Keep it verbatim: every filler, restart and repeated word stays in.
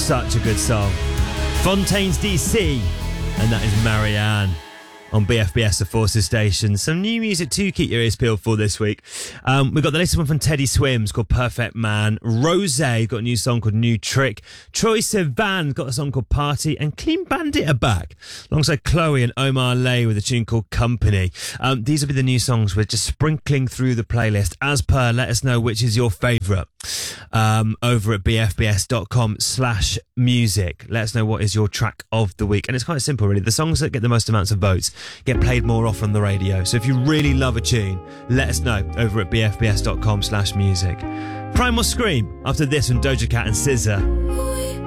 Such a good song. Fontaines D C, and that is Marianne on B F B S, the Forces Station. Some new music to keep your ears peeled for this week. Um, we've got the latest one from Teddy Swims called Perfect Man. Rosé got a new song called New Trick. Troye Sivan got a song called Party. And Clean Bandit are back, alongside Chloe and Omar Lay with a tune called Company. Um, these will be the new songs we're just sprinkling through the playlist. As per, let us know which is your favourite um, over at bfbs.com slash music. Let us know what is your track of the week. And it's quite simple, really. The songs that get the most amounts of votes get played more often on the radio. So if you really love a tune, let us know over at bfbs.com slash music. Primal Scream after this from Doja Cat and S Z A.